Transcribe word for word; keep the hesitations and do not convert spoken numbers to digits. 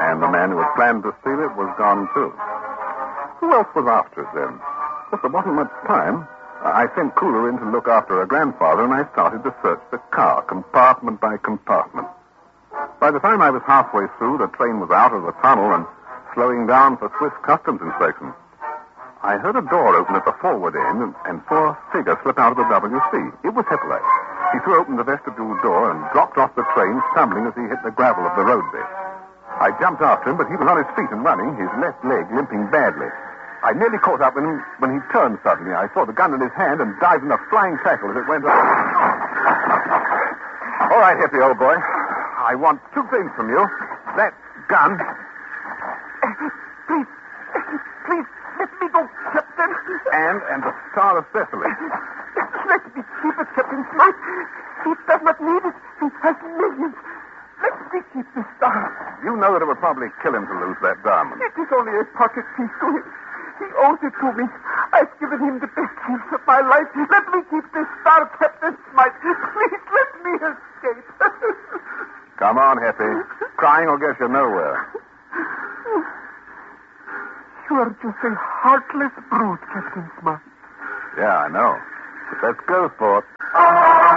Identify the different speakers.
Speaker 1: And the man who had planned to steal it was gone, too. Who else was after it, then? Just there wasn't much time. I sent Cooler in to look after her grandfather, and I started to search the car, compartment by compartment. By the time I was halfway through, the train was out of the tunnel and slowing down for Swiss customs inspection. I heard a door open at the forward end and, and saw a figure slip out of the W C. It was Hippolyte. He threw open the vestibule door and dropped off the train, stumbling as he hit the gravel of the roadbed. I jumped after him, but he was on his feet and running, his left leg limping badly. I nearly caught up with him when he turned suddenly. I saw the gun in his hand and dived in a flying tackle as it went up. All right, Hippie, old boy. I want two things from you. That gun.
Speaker 2: Please, please, let me go, Captain.
Speaker 1: And, and the Star of Cecily.
Speaker 2: Let me keep it, Captain Smith. He does not need it. He has millions. Let me keep the star.
Speaker 1: You know that it would probably kill him to lose that diamond.
Speaker 2: It is only a pocket piece to him. He owes it to me. I've given him the best gifts of my life. Let me keep this star, Captain Smith. Please let me escape.
Speaker 1: Come on, Hippie. Crying will get you nowhere.
Speaker 2: You are just a heartless brute, Captain Smith.
Speaker 1: Yeah, I know. But let's go, sport.